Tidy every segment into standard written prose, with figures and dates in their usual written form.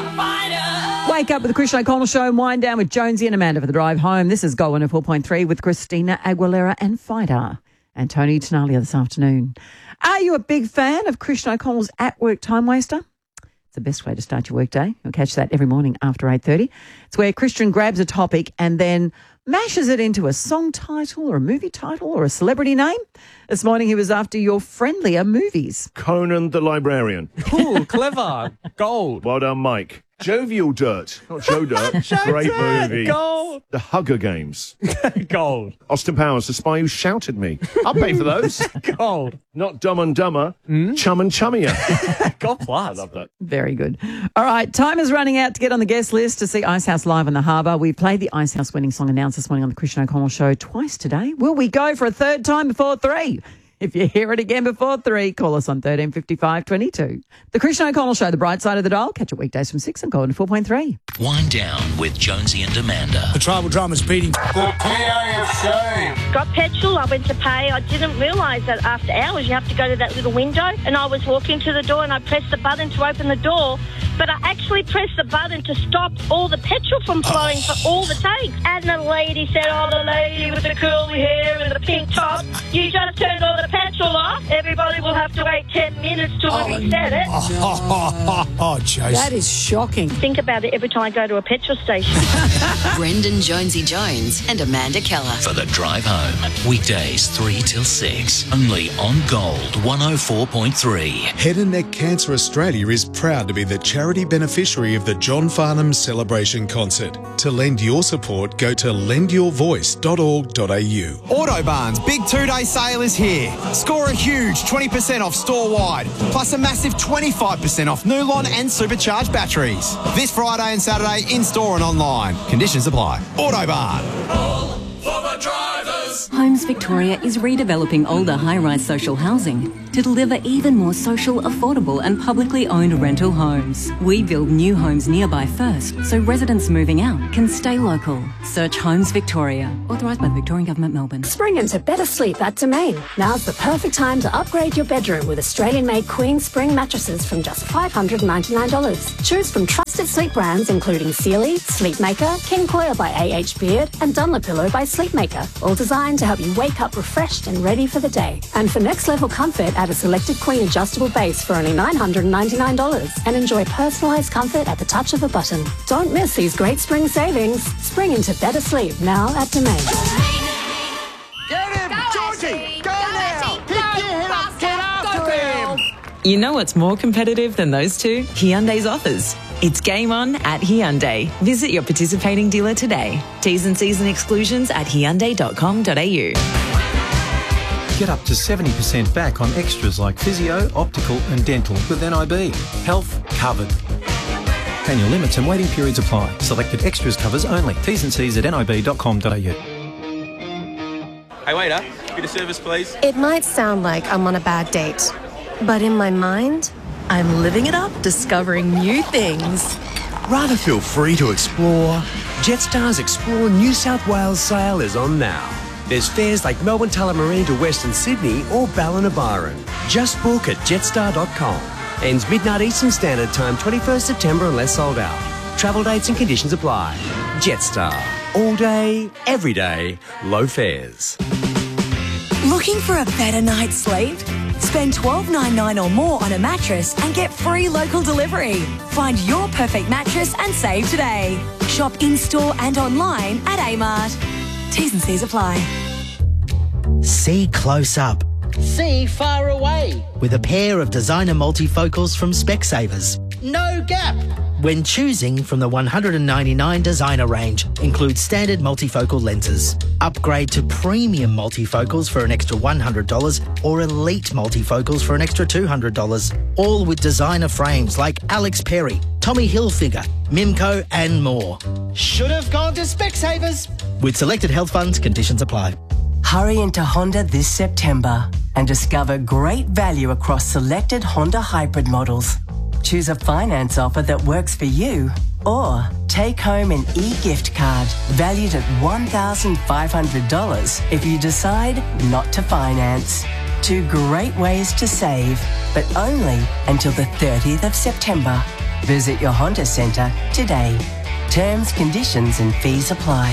Wake up with the Christian O'Connell Show and wind down with Jonesy and Amanda for the drive home. This is Gold 104.3 with Christina Aguilera and Fighter and Tony Tenalia this afternoon. Are you a big fan of Christian O'Connell's At Work Time Waster? It's the best way to start your workday. You'll catch that every morning after 8:30. It's where Christian grabs a topic and then mashes it into a song title or a movie title or a celebrity name. This morning he was after your friendlier movies. Conan the Librarian. Cool, clever, gold. Well done, Mike. Jovial Dirt, not Joe Dirt. Great movie. Gold. The Hugger Games. Gold. Austin Powers, The Spy Who Shouted Me. I'll pay for those. Gold. Not Dumb and Dumber. Chum and Chummier. God plus. I love that. Very good. All right, time is running out to get on the guest list to see Icehouse live on the Harbour. We played the Icehouse winning song announced this morning on the Christian O'Connell Show twice today. Will we go for a third time before 3? If you hear it again before 3, call us on 1355 22. The Christian O'Connell Show, the bright side of the dial. Catch it weekdays from 6 and Golden 4.3. Wind down with Jonesy and Amanda. The tribal drummer's beating. The PAFC. Got petrol, I went to pay. I didn't realise that after hours you have to go to that little window, and I was walking to the door and I pressed the button to open the door, but I actually pressed the button to stop all the petrol from flowing for all the tanks. And the lady said, "Oh, the lady with the curly hair and the pink top, you just turned all the petrol off. Everybody will have to wait 10 minutes till we reset it." Oh, Jose. That is shocking. Think about it every time I go to a petrol station. Brendan Jonesy Jones and Amanda Keller. For the drive home. Weekdays 3 till 6. Only on Gold 104.3. Head and Neck Cancer Australia is proud to be the charity beneficiary of the John Farnham Celebration Concert. To lend your support, go to lendyourvoice.org.au. Autobarn's big 2-day sale is here. Score a huge 20% off store-wide, plus a massive 25% off Nulon and supercharged batteries. This Friday and Saturday in-store and online. Conditions apply. Autobarn. For the drivers. Homes Victoria is redeveloping older high-rise social housing to deliver even more social, affordable and publicly owned rental homes. We build new homes nearby first, so residents moving out can stay local. Search Homes Victoria, authorised by the Victorian Government, Melbourne. Spring into better sleep at Domain. Now's the perfect time to upgrade your bedroom with Australian-made Queen Spring mattresses from just $599. Choose from trusted sleep brands including Sealy, Sleepmaker, King Coil by A.H. Beard and Dunlopillow by Sleepmaker, all designed to help you wake up refreshed and ready for the day. And for next level comfort, add a selected Queen adjustable base for only $999 and enjoy personalised comfort at the touch of a button. Don't miss these great spring savings. Spring into better sleep now at Domain. Get him, Georgie! Go now! Pick your head up, get after him! You know what's more competitive than those two? Hyundai's offers. It's game on at Hyundai. Visit your participating dealer today. T's and C's and exclusions at hyundai.com.au. Get up to 70% back on extras like physio, optical and dental with NIB. Health covered. Annual limits and waiting periods apply. Selected extras covers only. T's and C's at nib.com.au. Hey, waiter, bit of service, please. It might sound like I'm on a bad date, but in my mind, I'm living it up, discovering new things. Rather feel free to explore. Jetstar's Explore New South Wales sale is on now. There's fares like Melbourne Tullamarine to Western Sydney or Ballina-Byron. Just book at jetstar.com. Ends midnight Eastern Standard Time, 21st September unless sold out. Travel dates and conditions apply. Jetstar. All day, every day, low fares. Looking for a better night's sleep? Spend $12.99 or more on a mattress and get free local delivery. Find your perfect mattress and save today. Shop in-store and online at Amart. T's and C's apply. See close up. See far away. With a pair of designer multifocals from Specsavers. No gap. When choosing from the 199 designer range, includes standard multifocal lenses. Upgrade to premium multifocals for an extra $100 or elite multifocals for an extra $200. All with designer frames like Alex Perry, Tommy Hilfiger, Mimco and more. Should have gone to Specsavers. With selected health funds, conditions apply. Hurry into Honda this September and discover great value across selected Honda hybrid models. Choose a finance offer that works for you or take home an e-gift card valued at $1,500 if you decide not to finance. 2 great ways to save, but only until the 30th of September. Visit your Honda Centre today. Terms, conditions and fees apply.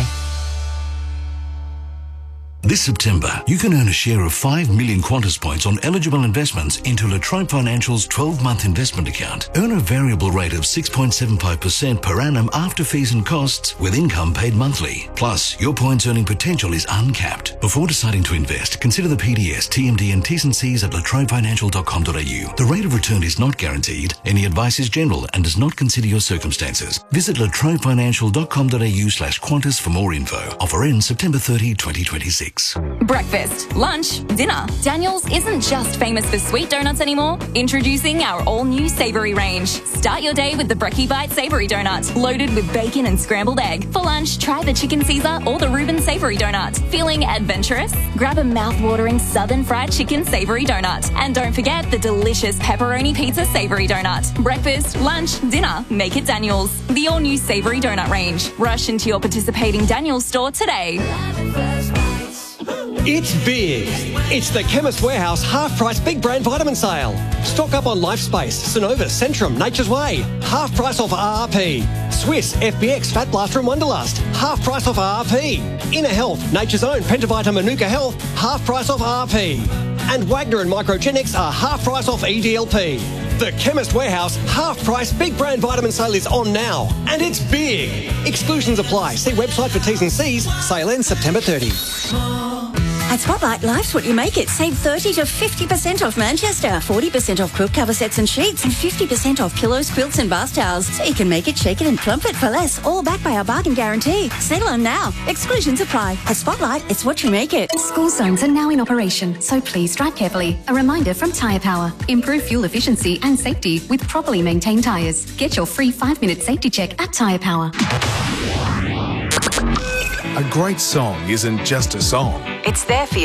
This September, you can earn a share of 5 million Qantas points on eligible investments into La Trobe Financial's 12-month investment account. Earn a variable rate of 6.75% per annum after fees and costs, with income paid monthly. Plus, your points earning potential is uncapped. Before deciding to invest, consider the PDS, TMD and T's and C's at latrobefinancial.com.au. The rate of return is not guaranteed. Any advice is general and does not consider your circumstances. Visit latrobefinancial.com.au/Qantas for more info. Offer ends September 30, 2026. Breakfast, lunch, dinner. Daniel's isn't just famous for sweet donuts anymore. Introducing our all-new savoury range. Start your day with the Brekkie Bite Savoury Donut, loaded with bacon and scrambled egg. For lunch, try the Chicken Caesar or the Reuben Savoury Donut. Feeling adventurous? Grab a mouth-watering Southern Fried Chicken Savoury Donut. And don't forget the delicious Pepperoni Pizza Savoury Donut. Breakfast, lunch, dinner. Make it Daniel's. The all-new Savoury Donut range. Rush into your participating Daniel's store today. It's big. It's the Chemist Warehouse half-price big brand vitamin sale. Stock up on LifeSpace, Synovus, Centrum, Nature's Way. Half price off RRP. Swiss, FBX, Fat Blaster and Wonderlust. Half price off RRP. Inner Health, Nature's Own, Pentavita, Manuka Health. Half price off RRP. And Wagner and Microgenics are half price off EDLP. The Chemist Warehouse half-price big brand vitamin sale is on now. And it's big. Exclusions apply. See website for T's and C's. Sale ends September 30. At Spotlight, life's what you make it. Save 30 to 50% off Manchester, 40% off quilt cover sets and sheets, and 50% off pillows, quilts and bath towels. So you can make it, shake it and plump it for less, all backed by our bargain guarantee. Settle on now. Exclusions apply. At Spotlight, it's what you make it. School zones are now in operation, so please drive carefully. A reminder from Tyre Power. Improve fuel efficiency and safety with properly maintained tyres. Get your free 5-minute safety check at Tyre Power. A great song isn't just a song. It's there for you.